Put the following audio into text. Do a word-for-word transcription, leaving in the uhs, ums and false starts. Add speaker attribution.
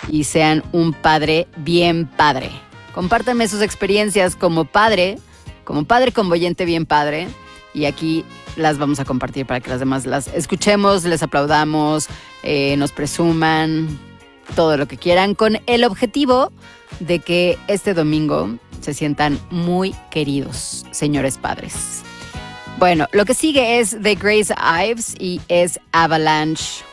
Speaker 1: y sean un padre bien padre. Compártanme sus experiencias como padre, como padre convoyente bien padre, y aquí las vamos a compartir para que las demás las escuchemos, les aplaudamos, eh, nos presuman, todo lo que quieran, con el objetivo de que este domingo se sientan muy queridos, señores padres. Bueno, lo que sigue es de Grace Ives y es Avalanche.